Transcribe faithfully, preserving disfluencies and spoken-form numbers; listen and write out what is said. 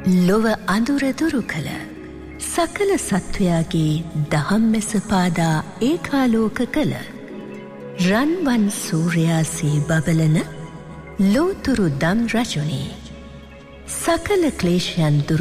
ලොව අඳුර දුරු කළ සකල සත්වයාගේ දහම් මැස පාදා ඒකාලෝක කළ රන්වන් සූර්යාසේ බබලන ලෝතුරු දම් රජුනි සකල ක්ලේශයන් දුරු